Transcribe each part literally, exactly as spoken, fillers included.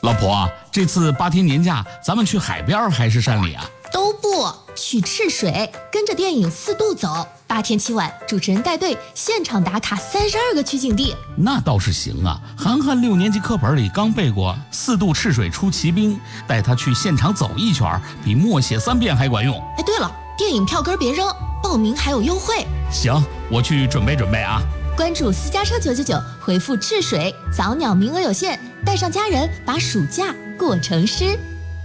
老婆，这次八天年假，咱们去海边还是山里啊？ 都不去赤水，跟着电影四渡走，八天七晚，主持人带队现场打卡三十二个取景地。 那倒是行啊，涵涵六年级课本里刚背过四渡赤水出奇兵，带他去现场走一圈，比默写三遍还管用。 哎，对了，电影票根别扔，报名还有优惠。 行，我去准备准备啊。 关注私家车九九九，回复赤水，早鸟名额有限，带上家人，把暑假过成诗。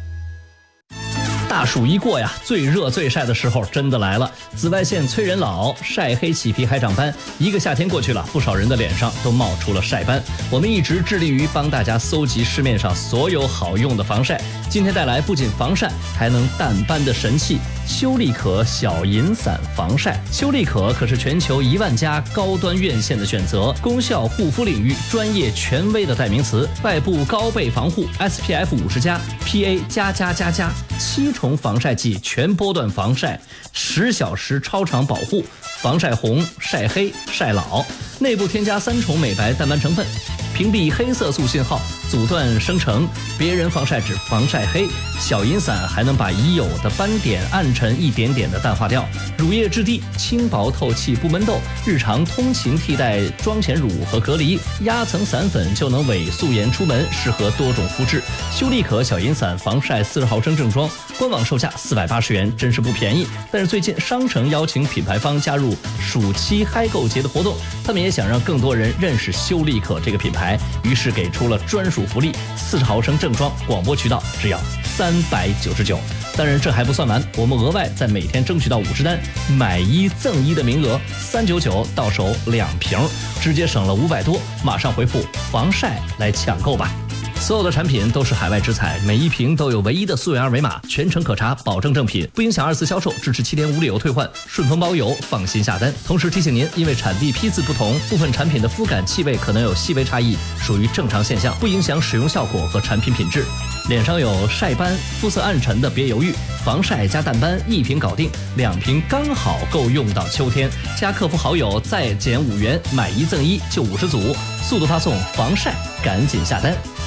大暑一过呀，最热最晒的时候真的来了。紫外线催人老，晒黑起皮还长斑。一个夏天过去了，不少人的脸上都冒出了晒斑。我们一直致力于帮大家搜集市面上所有好用的防晒。今天带来不仅防晒，还能淡斑的神器——修丽可小银伞防晒。修丽可可是全球一万家高端院线的选择，功效护肤领域专业权威的代名词。外部高倍防护 S P F 五十加 P A 加加加加七重防晒剂全波段防晒，十小时超长保护，防晒红、晒黑、晒老。内部添加三重美白淡斑成分，屏蔽黑色素信号，阻断生成。别人防晒只防晒黑，小银伞还能把已有的斑点暗沉一点点的淡化掉。乳液质地，轻薄透气不闷痘，日常通勤替代妆前乳和隔离。压层散粉就能伪素颜出门，适合多种肤质。修丽可小银伞防晒四十毫升正装，官网售价四百八十元，真是不便宜。但是最近商城邀请品牌方加入暑期嗨购节的活动，他们也想让更多人认识修丽可这个品牌，于是给出了专属福利：四十毫升正装，广播渠道只要三百九十九。当然这还不算完，我们额外在每天争取到五十单买一赠一的名额，三九九到手两瓶，直接省了五百多。马上回复防晒来抢购吧。所有的产品都是海外直采，每一瓶都有唯一的溯源二维码，全程可查，保证正品，不影响二次销售，支持七天无理由退换，顺丰包邮，放心下单。同时提醒您，因为产地批次不同，部分产品的肤感气味可能有细微差异，属于正常现象，不影响使用效果和产品品质。脸上有晒斑、肤色暗沉的别犹豫，防晒加淡斑一瓶搞定，两瓶刚好够用到秋天。加客服好友再减五元，买一赠一就五十组，速度发送防晒，赶紧下单。